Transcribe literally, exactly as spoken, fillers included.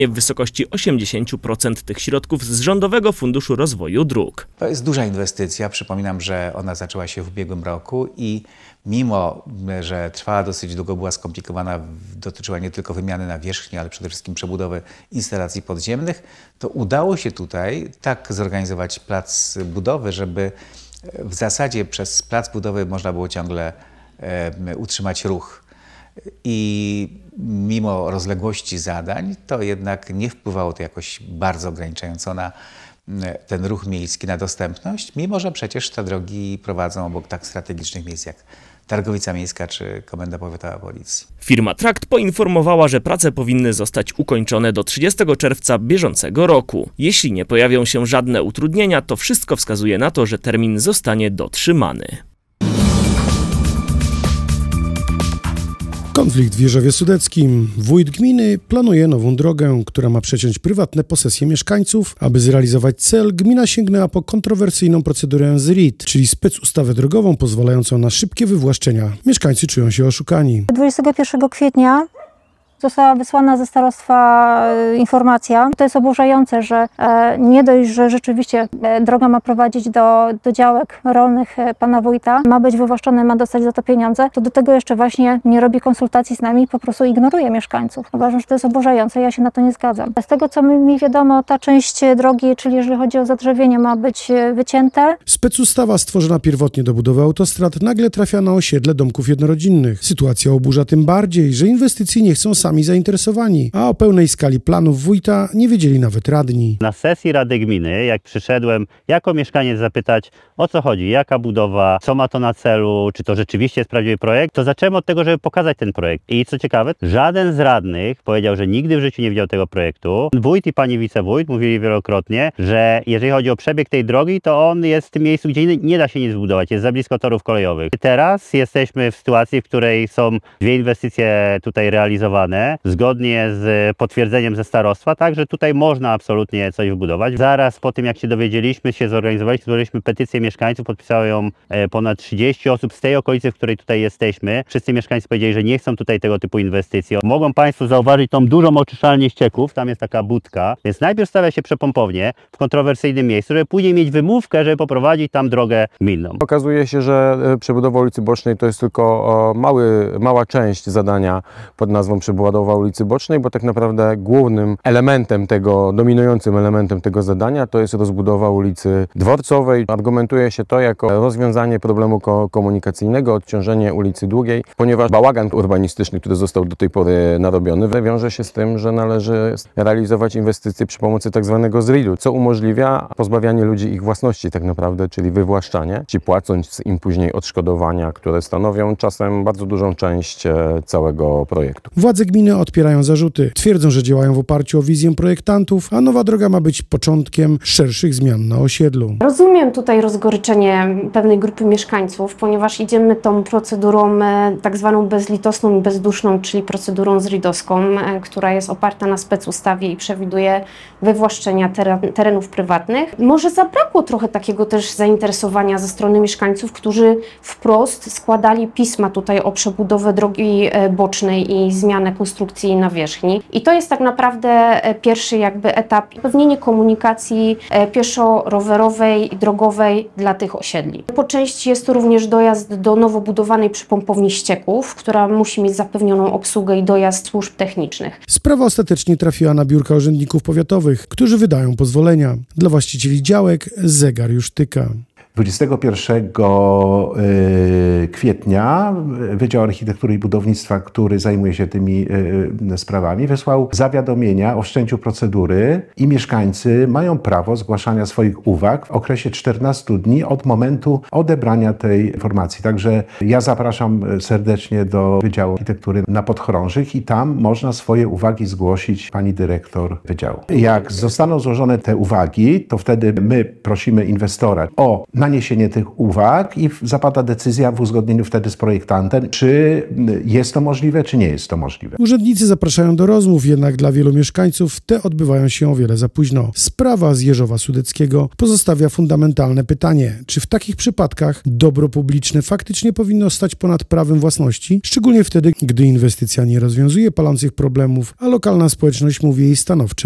w wysokości osiemdziesięciu procent tych środków z Rządowego Funduszu Rozwoju Dróg. To jest duża inwestycja. Przypominam, że ona zaczęła się w ubiegłym roku i mimo, że trwała dosyć długo, była skomplikowana, dotyczyła nie tylko wymiany nawierzchni, ale przede wszystkim przebudowy instalacji podziemnych, to udało się tutaj tak zorganizować plac budowy, żeby w zasadzie przez plac budowy można było ciągle e, utrzymać ruch. I mimo rozległości zadań, to jednak nie wpływało to jakoś bardzo ograniczająco na ten ruch miejski, na dostępność, mimo że przecież te drogi prowadzą obok tak strategicznych miejsc jak Targowica Miejska czy Komenda Powiatowa Policji. Firma Trakt poinformowała, że prace powinny zostać ukończone do trzydziestego czerwca bieżącego roku. Jeśli nie pojawią się żadne utrudnienia, to wszystko wskazuje na to, że termin zostanie dotrzymany. Konflikt w Jeżowie Sudeckim. Wójt gminy planuje nową drogę, która ma przeciąć prywatne posesje mieszkańców. Aby zrealizować cel, gmina sięgnęła po kontrowersyjną procedurę Z R I D, czyli specustawę drogową pozwalającą na szybkie wywłaszczenia. Mieszkańcy czują się oszukani. dwudziestego pierwszego kwietnia została wysłana ze starostwa informacja. To jest oburzające, że nie dość, że rzeczywiście droga ma prowadzić do, do działek rolnych pana wójta, ma być wywłaszczony, ma dostać za to pieniądze, to do tego jeszcze właśnie nie robi konsultacji z nami i po prostu ignoruje mieszkańców. Uważam, że to jest oburzające, ja się na to nie zgadzam. Z tego, co mi wiadomo, ta część drogi, czyli jeżeli chodzi o zadrzewienie, ma być wycięte. Specustawa stworzona pierwotnie do budowy autostrad nagle trafia na osiedle domków jednorodzinnych. Sytuacja oburza tym bardziej, że inwestycji nie chcą sami zainteresowani, a o pełnej skali planów wójta nie wiedzieli nawet radni. Na sesji Rady Gminy, jak przyszedłem jako mieszkaniec zapytać, o co chodzi, jaka budowa, co ma to na celu, czy to rzeczywiście jest prawdziwy projekt, to zacząłem od tego, żeby pokazać ten projekt. I co ciekawe, żaden z radnych powiedział, że nigdy w życiu nie widział tego projektu. Wójt i pani wicewójt mówili wielokrotnie, że jeżeli chodzi o przebieg tej drogi, to on jest w tym miejscu, gdzie nie da się nic zbudować, jest za blisko torów kolejowych. Teraz jesteśmy w sytuacji, w której są dwie inwestycje tutaj realizowane, zgodnie z potwierdzeniem ze starostwa, także tutaj można absolutnie coś wbudować. Zaraz po tym, jak się dowiedzieliśmy, się zorganizowaliśmy, złożyliśmy petycję mieszkańców, podpisało ją ponad trzydzieści osób z tej okolicy, w której tutaj jesteśmy. Wszyscy mieszkańcy powiedzieli, że nie chcą tutaj tego typu inwestycji. Mogą Państwo zauważyć tą dużą oczyszczalnię ścieków, tam jest taka budka, więc najpierw stawia się przepompownię w kontrowersyjnym miejscu, żeby później mieć wymówkę, żeby poprowadzić tam drogę gminną. Okazuje się, że przebudowa ulicy Bocznej to jest tylko mały, mała część zadania pod nazwą przebudowa ulicy Bocznej, bo tak naprawdę głównym elementem tego, dominującym elementem tego zadania to jest rozbudowa ulicy Dworcowej. Argumentuje się to jako rozwiązanie problemu ko komunikacyjnego, odciążenie ulicy Długiej, ponieważ bałagan urbanistyczny, który został do tej pory narobiony, wiąże się z tym, że należy realizować inwestycje przy pomocy tak zwanego Z R I D-u, co umożliwia pozbawianie ludzi ich własności tak naprawdę, czyli wywłaszczanie, ci płacąc im później odszkodowania, które stanowią czasem bardzo dużą część całego projektu. Władze gminy odpierają zarzuty. Twierdzą, że działają w oparciu o wizję projektantów, a nowa droga ma być początkiem szerszych zmian na osiedlu. Rozumiem tutaj rozgoryczenie pewnej grupy mieszkańców, ponieważ idziemy tą procedurą tak zwaną bezlitosną i bezduszną, czyli procedurą Z R I D-owską, która jest oparta na specustawie i przewiduje wywłaszczenia teren, terenów prywatnych. Może zabrakło trochę takiego też zainteresowania ze strony mieszkańców, którzy wprost składali pisma tutaj o przebudowę drogi bocznej i zmianę konstrukcji nawierzchni. I to jest tak naprawdę pierwszy jakby etap zapewnienie komunikacji pieszo-rowerowej i drogowej dla tych osiedli. Po części jest to również dojazd do nowo budowanej przypompowni ścieków, która musi mieć zapewnioną obsługę i dojazd służb technicznych. Sprawa ostatecznie trafiła na biurka urzędników powiatowych, którzy wydają pozwolenia. Dla właścicieli działek zegar już tyka. dwudziestego pierwszego kwietnia Wydział Architektury i Budownictwa, który zajmuje się tymi sprawami, wysłał zawiadomienia o wszczęciu procedury i mieszkańcy mają prawo zgłaszania swoich uwag w okresie czternastu dni od momentu odebrania tej informacji. Także ja zapraszam serdecznie do Wydziału Architektury na Podchorążych i tam można swoje uwagi zgłosić pani dyrektor wydziału. Jak zostaną złożone te uwagi, to wtedy my prosimy inwestora o naniesienie tych uwag i zapada decyzja w uzgodnieniu wtedy z projektantem, czy jest to możliwe, czy nie jest to możliwe. Urzędnicy zapraszają do rozmów, jednak dla wielu mieszkańców te odbywają się o wiele za późno. Sprawa z Jeżowa Sudeckiego pozostawia fundamentalne pytanie, czy w takich przypadkach dobro publiczne faktycznie powinno stać ponad prawem własności, szczególnie wtedy, gdy inwestycja nie rozwiązuje palących problemów, a lokalna społeczność mówi jej stanowcze